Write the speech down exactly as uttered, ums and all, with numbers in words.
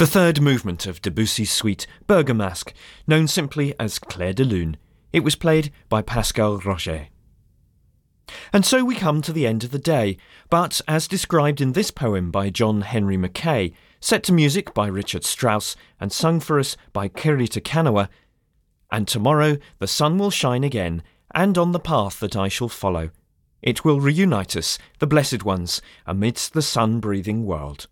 the third movement of Debussy's suite Bergamasque, known simply as Clair de Lune. It was played by Pascal Roget. And so we come to the end of the day, but as described in this poem by John Henry Mackay, set to music by Richard Strauss and sung for us by Kirita Kanawa, and tomorrow the sun will shine again, and on the path that I shall follow, it will reunite us, the blessed ones, amidst the sun-breathing world.